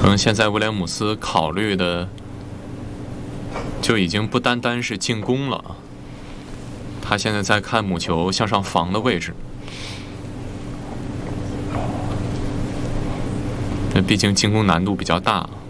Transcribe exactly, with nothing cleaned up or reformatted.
可能现在威廉姆斯考虑的就已经不单单是进攻了，他现在在看母球向上防的位置。那毕竟进攻难度比较大。